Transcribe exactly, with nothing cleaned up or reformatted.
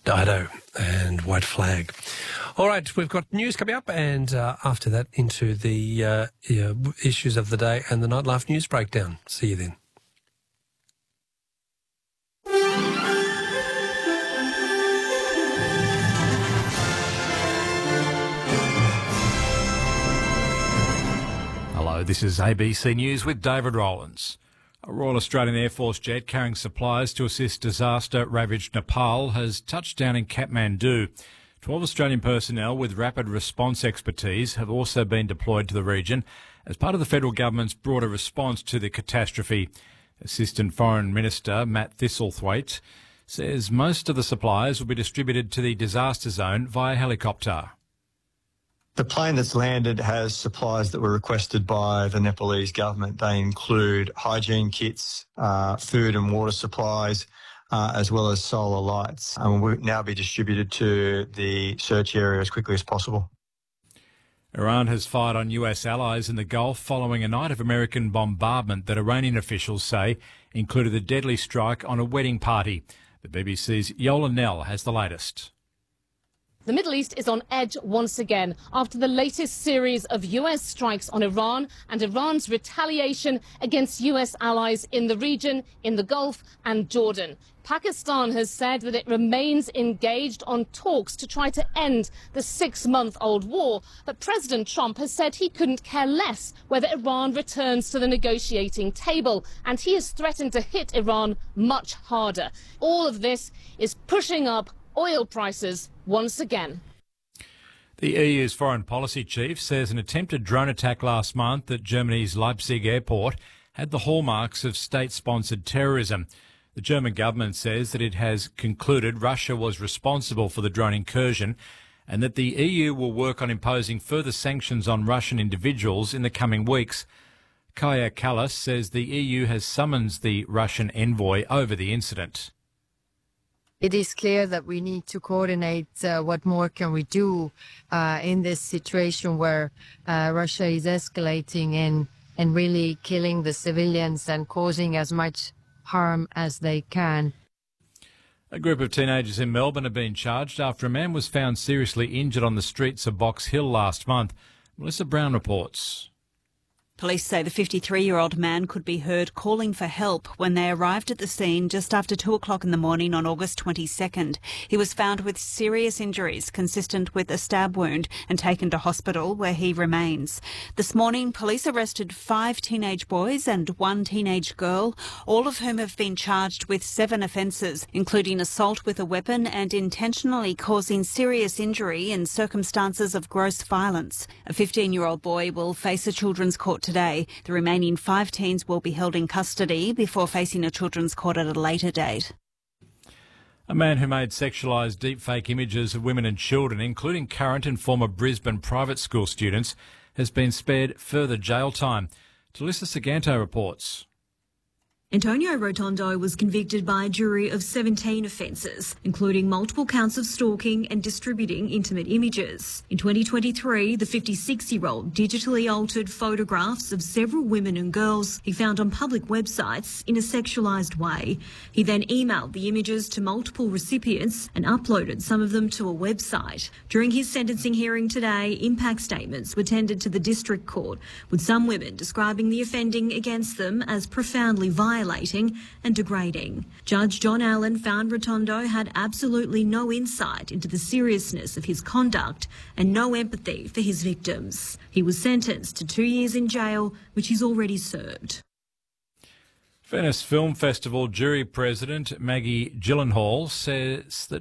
Dido and White Flag. All right, we've got news coming up, and uh, after that into the uh, yeah, issues of the day and the Nightlife News Breakdown. See you then. Hello, this is A B C News with David Rowlands. A Royal Australian Air Force jet carrying supplies to assist disaster-ravaged Nepal has touched down in Kathmandu. Twelve Australian personnel with rapid response expertise have also been deployed to the region as part of the federal government's broader response to the catastrophe. Assistant Foreign Minister Matt Thistlethwaite says most of the supplies will be distributed to the disaster zone via helicopter. The plane that's landed has supplies that were requested by the Nepalese government. They include hygiene kits, uh, food and water supplies, uh, as well as solar lights, and will now be distributed to the search area as quickly as possible. Iran has fired on U S allies in the Gulf following a night of American bombardment that Iranian officials say included a deadly strike on a wedding party. The B B C's Yola Nell has the latest. The Middle East is on edge once again after the latest series of U S strikes on Iran and Iran's retaliation against U S allies in the region, in the Gulf and Jordan. Pakistan has said that it remains engaged on talks to try to end the six-month-old war, but President Trump has said he couldn't care less whether Iran returns to the negotiating table, and he has threatened to hit Iran much harder. All of this is pushing up oil prices once again. The E U's foreign policy chief says an attempted drone attack last month at Germany's Leipzig airport had the hallmarks of state-sponsored terrorism. The German government says that it has concluded Russia was responsible for the drone incursion and that the E U will work on imposing further sanctions on Russian individuals in the coming weeks. Kaja Kallas says the E U has summoned the Russian envoy over the incident. It is clear that we need to coordinate uh, what more can we do uh, in this situation where uh, Russia is escalating and, and really killing the civilians and causing as much harm as they can. A group of teenagers in Melbourne have been charged after a man was found seriously injured on the streets of Box Hill last month. Melissa Brown reports. Police say the fifty-three-year-old man could be heard calling for help when they arrived at the scene just after two o'clock in the morning on August twenty-second. He was found with serious injuries consistent with a stab wound and taken to hospital where he remains. This morning, police arrested five teenage boys and one teenage girl, all of whom have been charged with seven offences, including assault with a weapon and intentionally causing serious injury in circumstances of gross violence. A fifteen-year-old boy will face a children's court today. The remaining five teens will be held in custody before facing a children's court at a later date. A man who made sexualised deepfake images of women and children, including current and former Brisbane private school students, has been spared further jail time. Talissa Saganto reports. Antonio Rotondo was convicted by a jury of seventeen offences, including multiple counts of stalking and distributing intimate images. In twenty twenty-three, the fifty-six-year-old digitally altered photographs of several women and girls he found on public websites in a sexualised way. He then emailed the images to multiple recipients and uploaded some of them to a website. During his sentencing hearing today, impact statements were tendered to the district court, with some women describing the offending against them as profoundly violent violating and degrading. Judge John Allen found Rotondo had absolutely no insight into the seriousness of his conduct and no empathy for his victims. He was sentenced to two years in jail, which he's already served. Venice Film Festival jury president Maggie Gyllenhaal says that